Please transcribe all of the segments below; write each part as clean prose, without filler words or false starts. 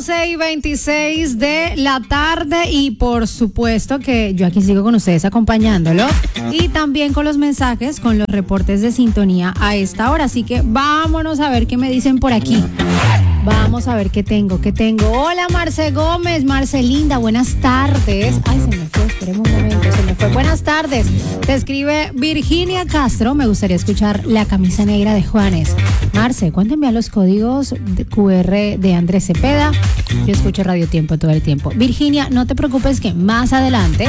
12:26 de la tarde y por supuesto que yo aquí sigo con ustedes acompañándolo y también con los mensajes, con los reportes de sintonía a esta hora. Así que vámonos a ver qué me dicen por aquí. Vamos a ver qué tengo. Hola, Marce Gómez, Marcelinda, buenas tardes. Ay, se me fue, esperemos un momento, se me fue. Buenas tardes. Te escribe Virginia Castro, me gustaría escuchar La Camisa Negra de Juanes. Marce, ¿cuándo envían los códigos de QR de Andrés Cepeda? Yo escucho Radio Tiempo todo el tiempo. Virginia, no te preocupes que más adelante,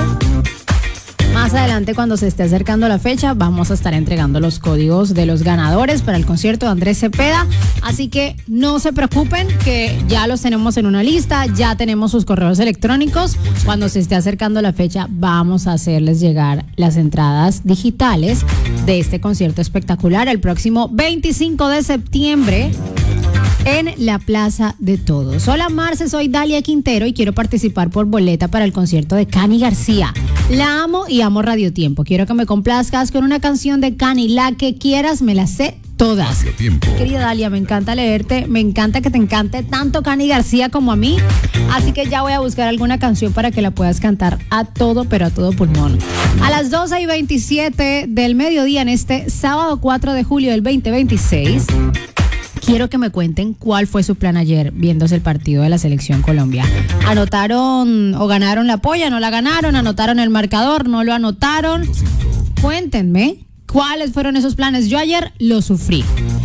cuando se esté acercando la fecha, vamos a estar entregando los códigos de los ganadores para el concierto de Andrés Cepeda. Así que no se preocupen, que ya los tenemos en una lista, ya tenemos sus correos electrónicos. Cuando se esté acercando la fecha, vamos a hacerles llegar las entradas digitales de este concierto espectacular el próximo 25 de septiembre. En la Plaza de Todos. Hola Marce, soy Dalia Quintero y quiero participar por boleta para el concierto de Cani García. La amo y amo Radio Tiempo. Quiero que me complazcas con una canción de Cani, la que quieras, me la sé todas. Querida Dalia, me encanta leerte, me encanta que te encante tanto Cani García como a mí. Así que ya voy a buscar alguna canción para que la puedas cantar a todo, pero a todo pulmón. A las 12:27 del mediodía en este sábado 4 de julio del 2026... quiero que me cuenten cuál fue su plan ayer viéndose el partido de la Selección Colombia. ¿Anotaron o ganaron la polla? ¿No la ganaron? ¿Anotaron el marcador? ¿No lo anotaron? Cuéntenme cuáles fueron esos planes. Yo ayer lo sufrí,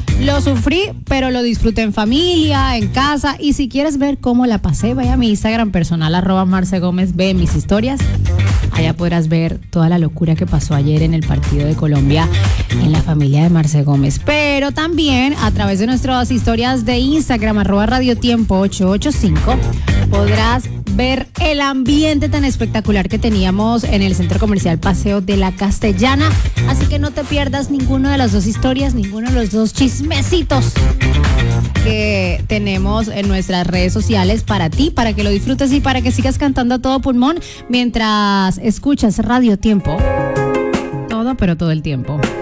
pero lo disfruté en familia, en casa. Y si quieres ver cómo la pasé, vaya a mi Instagram personal, @MarceGómez, ve mis historias. Allá podrás ver toda la locura que pasó ayer en el partido de Colombia en la familia de Marce Gómez. Pero también a través de nuestras historias de Instagram, @radiotiempo885, podrás ver el ambiente tan espectacular que teníamos en el Centro Comercial Paseo de la Castellana. Así que no te pierdas ninguna de las dos historias, ninguno de los dos chismecitos que tenemos en nuestras redes sociales para ti, para que lo disfrutes y para que sigas cantando a todo pulmón mientras escuchas Radio Tiempo. Todo, pero todo el tiempo.